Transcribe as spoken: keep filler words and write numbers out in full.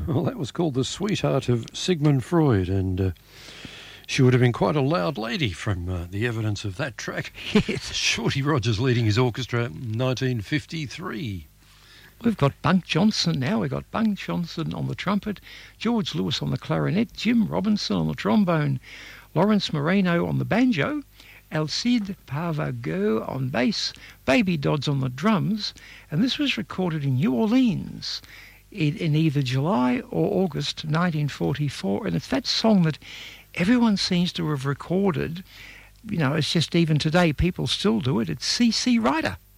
Well, that was called The Sweetheart of Sigmund Freud, and uh, she would have been quite a loud lady from uh, the evidence of that track. Yes. Shorty Rogers leading his orchestra in nineteen fifty-three. We've got Bunk Johnson now. We've got Bunk Johnson on the trumpet, George Lewis on the clarinet, Jim Robinson on the trombone, Lawrence Moreno on the banjo, Alcide Parvago on bass, Baby Dodds on the drums, and this was recorded in New Orleans in, in either July or August nineteen forty-four, and it's that song that everyone seems to have recorded. You know, it's just even today people still do it. It's C C Rider.